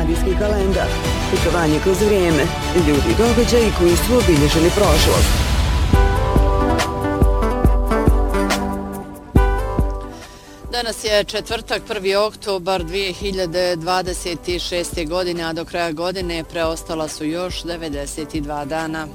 radijski kalendar, putovanje kroz vrijeme, ljudi i događaji koji su obilježili prošlost. Danas je četvrtak, 1. oktobar 2026. godine, a do kraja godine preostala su još 92 dana.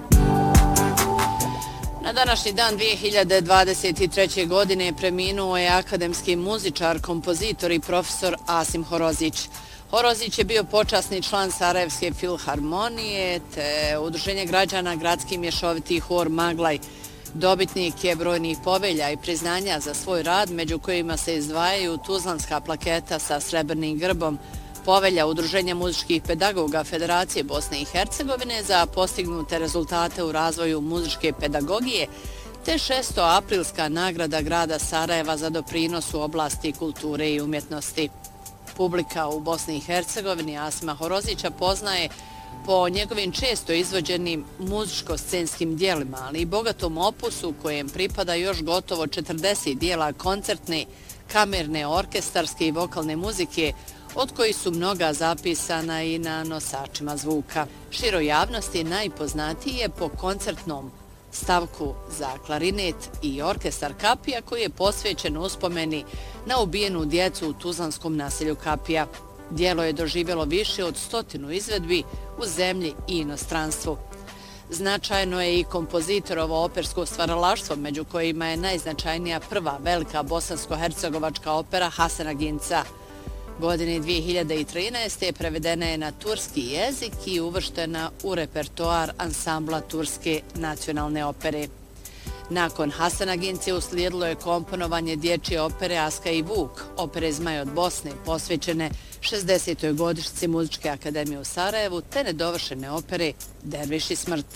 Na današnji dan 2023. godine preminuo je akademski muzičar, kompozitor i profesor Asim Horozić. Horozić je bio počasni član Sarajevske filharmonije te Udruženje građana Gradski mješoviti hor Maglaj. Dobitnik je brojnih povelja i priznanja za svoj rad, među kojima se izdvajaju Tuzlanska plaketa sa srebrnim grbom, povelja Udruženja muzičkih pedagoga Federacije Bosne i Hercegovine za postignute rezultate u razvoju muzičke pedagogije, te 6. aprilska nagrada grada Sarajeva za doprinos u oblasti kulture i umjetnosti. Publika u Bosni i Hercegovini Asima Horozića poznaje po njegovim često izvođenim muzičko-scenskim dijelima, ali i bogatom opusu kojem pripada još gotovo 40 dijela koncertne, kamerne, orkestarske i vokalne muzike, od kojih su mnoga zapisana i na nosačima zvuka. Široj javnosti najpoznatiji je po koncertnom stavku za klarinet i orkestar Kapija, koji je posvećen uspomeni na ubijenu djecu u tuzlanskom naselju Kapija. Dijelo je doživjelo više od 100 izvedbi u zemlji i inostranstvu. Značajno je i kompozitorovo opersko stvaralaštvo, među kojima je najznačajnija prva velika bosansko-hercegovačka opera Hasan Aginca. Godine 2013. prevedena je na turski jezik i uvrštena u repertoar ansambla Turske nacionalne opere. Nakon Hasan Agince uslijedilo je komponovanje dječje opere Aska i Vuk, opere Zmaj od Bosne, posvećene 60. godišnjici Muzičke akademije u Sarajevu, te nedovršene opere Derviš i smrt.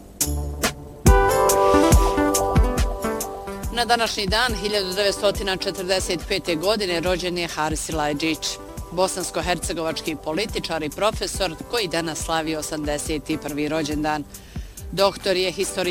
Na današnji dan 1945. godine rođen je Haris Silajdžić, bosansko-hercegovački političar i profesor koji danas slavi 81. rođendan. Doktor je historijski